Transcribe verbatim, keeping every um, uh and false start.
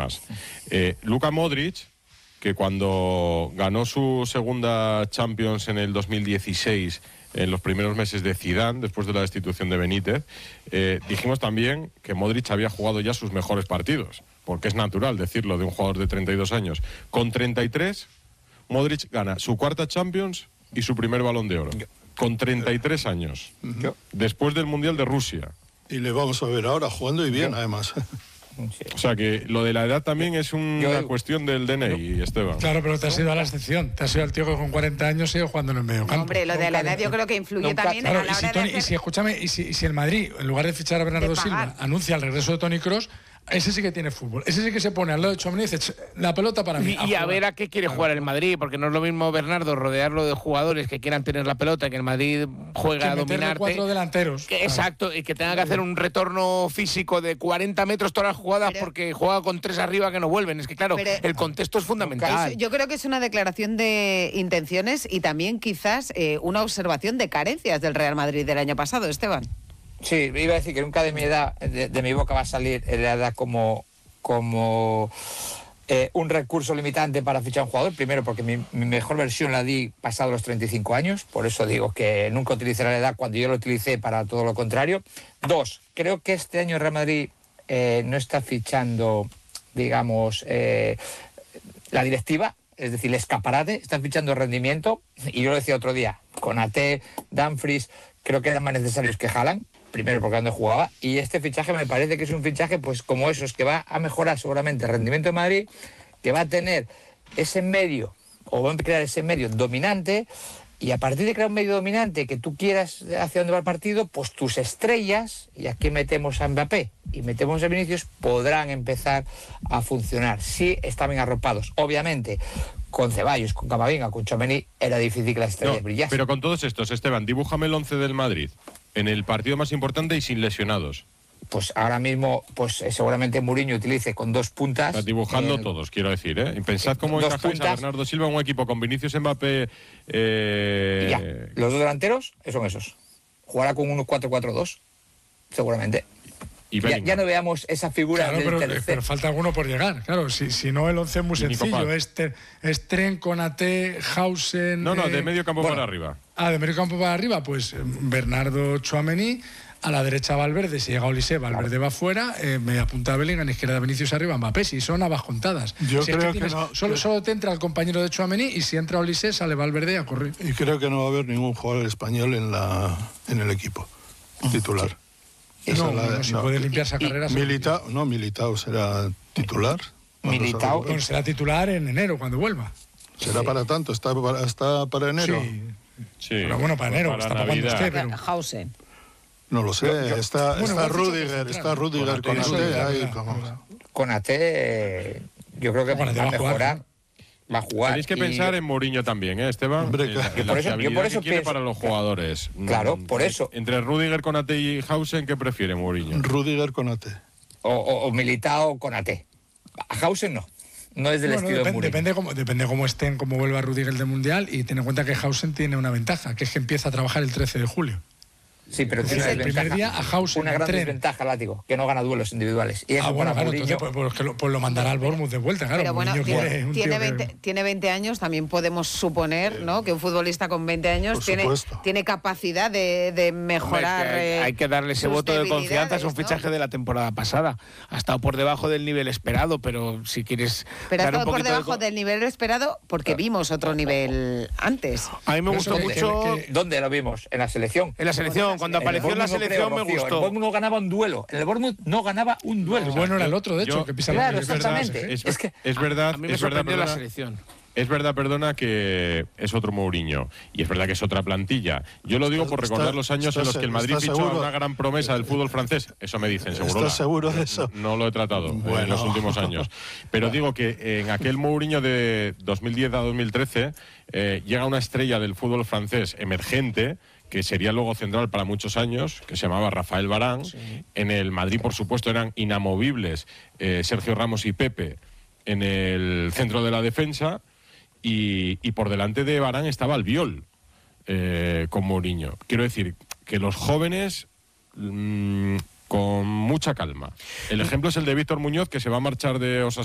más. Eh, Luka Modric, que cuando ganó su segunda Champions en el dos mil dieciséis, en los primeros meses de Zidane, después de la destitución de Benítez, eh, dijimos también que Modric había jugado ya sus mejores partidos, porque es natural decirlo de un jugador de treinta y dos años. Con treinta y tres, Modric gana su cuarta Champions y su primer Balón de Oro. Con treinta y tres años, después del Mundial de Rusia. Y le vamos a ver ahora jugando y bien, además. Sí. O sea que lo de la edad también es una yo, cuestión del D N I, yo, Esteban. Claro, pero te has ido a la excepción. Te has ido al tío que con cuarenta años sigue jugando en el medio campo. Hombre, lo de la edad yo creo que influye Nunca, también claro, a la y si hora Tony, de hacer... Y si, escúchame, y si, y si el Madrid, en lugar de fichar a Bernardo Silva, anuncia el regreso de Toni Kroos, ese sí que tiene fútbol. Ese sí que se pone al lado de Tchouaméni y dice, la pelota para mí. Y a, y a ver a qué quiere jugar el Madrid, porque no es lo mismo, Bernardo, rodearlo de jugadores que quieran tener la pelota, que el Madrid juega a dominarte. cuatro delanteros. Que, exacto, y que tenga que hacer un retorno físico de cuarenta metros todas las jugadas pero, porque juega con tres arriba que no vuelven. Es que claro, pero, el contexto es fundamental. Es, yo creo que es una declaración de intenciones y también quizás eh, una observación de carencias del Real Madrid del año pasado, Esteban. Sí, iba a decir que nunca de mi edad, de, de mi boca va a salir la edad como, como eh, un recurso limitante para fichar a un jugador. Primero, porque mi, mi mejor versión la di pasado los treinta y cinco años, por eso digo que nunca utilizaré la edad cuando yo lo utilicé para todo lo contrario. Dos, creo que este año Real Madrid eh, no está fichando, digamos, eh, la directiva, es decir, el escaparate, están fichando rendimiento, y yo lo decía otro día, Konaté, Dumfries, creo que eran más necesarios que Haaland. Primero porque donde jugaba, y este fichaje me parece que es un fichaje pues como esos, que va a mejorar seguramente el rendimiento de Madrid, que va a tener ese medio, o va a crear ese medio dominante, y a partir de crear un medio dominante que tú quieras hacia dónde va el partido, pues tus estrellas, y aquí metemos a Mbappé y metemos a Vinicius, podrán empezar a funcionar, si están bien arropados. Obviamente, con Ceballos, con Camavinga, con Tchouaméni, era difícil que las estrellas no, brillasen. Pero con todos estos, Esteban, dibújame el once del Madrid en el partido más importante y sin lesionados. Pues ahora mismo, pues seguramente Mourinho utilice con dos puntas. Estás dibujando eh, todos, quiero decir, ¿eh? Pensad cómo dos encajáis puntas, a Bernardo Silva en un equipo con Vinicius, Mbappé... Eh... Y ya, los dos delanteros son esos. Jugará con un cuatro cuatro dos, seguramente. Y ya, ya no veamos esa figura claro, del pero, tercer. pero falta alguno por llegar. Claro, si, si no el once es muy sencillo. Es, es Tren, Konaté, Hausen... No, no, eh, de medio campo bueno, para arriba. Ah, de medio campo para arriba, pues eh, Bernardo, Tchouaméni, a la derecha Valverde, si llega Olise, Valverde claro. va fuera, eh, media punta Bellingham, izquierda Vinicius arriba, Mbappé, si son habas contadas. Yo si creo es que, que tienes, no. Solo, solo te entra el compañero de Tchouaméni y si entra Olise sale Valverde a correr. Y creo que no va a haber ningún jugador español en, la, en el equipo titular. Sí. No, no, no, si no. puede limpiar esa carrera. Militao, no, Militao será titular. Militao bueno, será titular en enero cuando vuelva. Será sí. para tanto, está para, está para enero. Sí. sí. Pero bueno, para enero, para está para cuando esté. Pero... Hausen. No lo sé, yo, yo, está, bueno, está Rudiger, está Rudiger con Konaté ahí. Konaté, yo creo que va a mejorar. Va a jugar. Tenéis que y... pensar en Mourinho también, ¿eh, Esteban? Hombre, en la, en yo por eso, yo por eso que quiere pienso, para los jugadores. Claro, por eso. Entre Rudiger, Konaté y Hausen, ¿qué prefiere Mourinho? Rudiger, Konaté. O, o, o Militao, Konaté. A Hausen no. No es del bueno, estilo depende, de Mourinho. Depende cómo, depende cómo estén, cómo vuelva Rudiger del Mundial, y ten en cuenta que Hausen tiene una ventaja, que es que empieza a trabajar el trece de julio. Sí, pero tiene o sea, el primer día a Hausen una gran tren. desventaja, Látigo, que no gana duelos individuales. Y eso ah, bueno, para claro, Mourinho... entonces pues, pues, lo, pues lo mandará al Bournemouth de vuelta, claro. Pero bueno, tiene, tiene, tiene, veinte, que... tiene veinte años, también podemos suponer, ¿no?, que un futbolista con veinte años tiene, tiene capacidad de, de mejorar. Hombre, es que hay, hay que darle ese voto de confianza, es un ¿no? fichaje de la temporada pasada. Ha estado por debajo del nivel esperado, pero si quieres. Pero ha estado por debajo de... del nivel esperado porque vimos otro nivel antes. A mí me pero gustó que, mucho. Que, que... ¿Dónde lo vimos? En la selección. En la selección, cuando apareció en la selección me gustó. El Bournemouth no ganaba un duelo. El Bournemouth no ganaba un duelo. El bueno era el otro, de hecho, yo, que pisaba. Claro, es exactamente. Verdad, es, es, que, es verdad. A mí me es sorprendió verdad, la selección. Es verdad, perdona, que es otro Mourinho. Y es verdad que es otra plantilla. Yo lo digo por recordar está, los años en los que el Madrid fichó a una gran promesa del fútbol francés. Eso me dicen, seguro. ¿Estás seguro de eso? No, no lo he tratado bueno. en los últimos años. Pero digo que en aquel Mourinho de dos mil diez a dos mil trece eh, llega una estrella del fútbol francés emergente, que sería luego central para muchos años, que se llamaba Rafael Varane. Sí. En el Madrid, por supuesto, eran inamovibles eh, Sergio Ramos y Pepe en el centro de la defensa, y, y por delante de Varane estaba Albiol eh, con Mourinho. Quiero decir que los jóvenes mmm, con mucha calma. El ejemplo es el de Víctor Muñoz, que se va a marchar de Osasuna